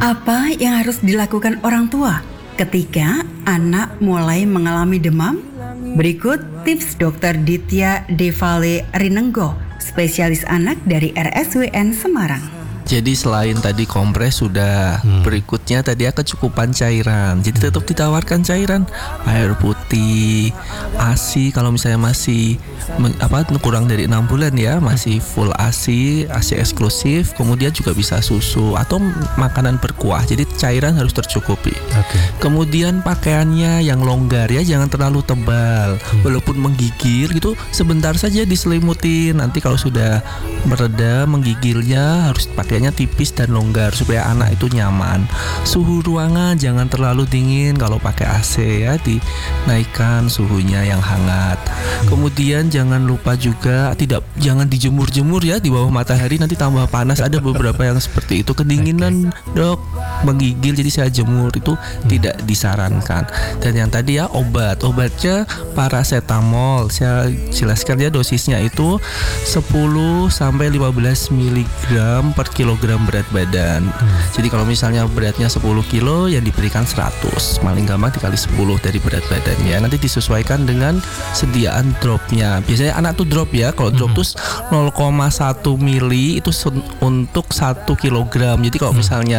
Apa yang harus dilakukan orang tua ketika anak mulai mengalami demam? Berikut tips Dr. Ditya Devale Rinenggo, spesialis anak dari RSWN Semarang. Jadi selain tadi kompres sudah, berikutnya tadi kecukupan cairan. Jadi tetap ditawarkan cairan, air putih, ASI kalau misalnya masih kurang dari 6 bulan ya, masih full ASI eksklusif. Kemudian juga bisa susu atau makanan berkuah. Jadi cairan harus tercukupi. Kemudian pakaiannya yang longgar ya, jangan terlalu tebal. Walaupun menggigil gitu, sebentar saja diselimutin. Nanti kalau sudah mereda menggigilnya harus pakaiannya tipis dan longgar supaya anak itu nyaman. Suhu ruangan jangan terlalu dingin, kalau pakai AC ya dinaikkan suhunya yang hangat. Kemudian jangan lupa juga jangan dijemur-jemur ya di bawah matahari, nanti tambah panas. Ada beberapa yang seperti itu, kedinginan dok menggigil jadi saya jemur, itu tidak disarankan. Dan yang tadi ya obatnya paracetamol, saya jelaskan ya dosisnya itu 10 sampai 15 mg per kilogram berat badan. Jadi kalau misalnya beratnya 10 kilo yang diberikan 100, paling gampang dikali 10 dari berat badannya. Nanti disesuaikan dengan sediaan dropnya. Biasanya anak tuh drop ya, kalau drop tuh 0,1 mili itu untuk 1 kilogram. Jadi kalau misalnya